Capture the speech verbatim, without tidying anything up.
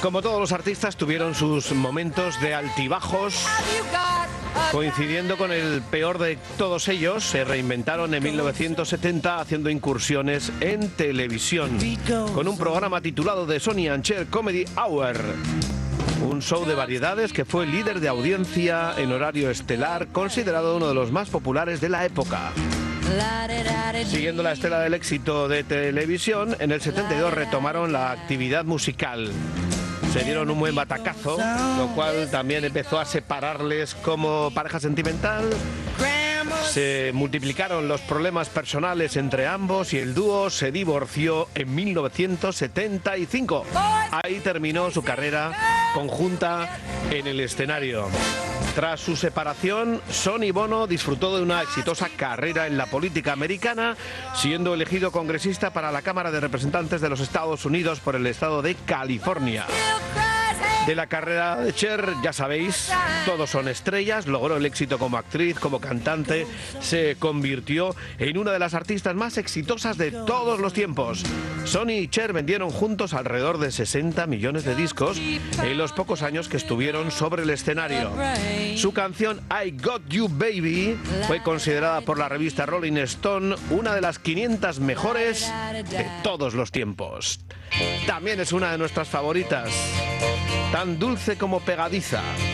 Como todos los artistas, tuvieron sus momentos de altibajos. Coincidiendo con el peor de todos ellos, se reinventaron en mil novecientos setenta haciendo incursiones en televisión con un programa titulado The Sonny and Cher Comedy Hour. Un show de variedades que fue líder de audiencia en horario estelar, considerado uno de los más populares de la época. Siguiendo la estela del éxito de televisión, en el setenta y dos retomaron la actividad musical. Se dieron un buen batacazo, lo cual también empezó a separarles como pareja sentimental. Se multiplicaron los problemas personales entre ambos y el dúo se divorció en mil novecientos setenta y cinco. Ahí terminó su carrera conjunta en el escenario. Tras su separación, Sonny Bono disfrutó de una exitosa carrera en la política americana, siendo elegido congresista para la Cámara de Representantes de los Estados Unidos por el estado de California. De la carrera de Cher, ya sabéis, todos son estrellas, logró el éxito como actriz, como cantante, se convirtió en una de las artistas más exitosas de todos los tiempos. Sonny y Cher vendieron juntos alrededor de sesenta millones de discos en los pocos años que estuvieron sobre el escenario. Su canción I Got You Baby fue considerada por la revista Rolling Stone una de las quinientas mejores de todos los tiempos. También es una de nuestras favoritas. Tan dulce como pegadiza.